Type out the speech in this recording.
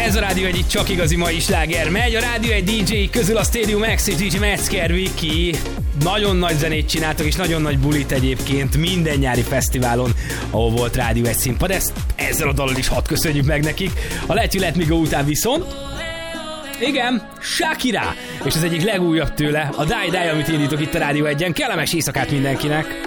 Ez a Rádió egy csak igazi mai sláger megy. A Rádió egy DJ közül a Stadium X és DJ Metzger Viki. Nagyon nagy zenét csináltak, és nagyon nagy bulit egyébként minden nyári fesztiválon, ahol volt Rádió egy színpad. Ezt ezzel a dallal is hadd köszönjük meg nekik. A Let You Let Me Go után viszont igen, Shakira, és az egyik legújabb tőle, a Die Die, amit indítok itt a Rádió egyen. Kellemes éjszakát mindenkinek!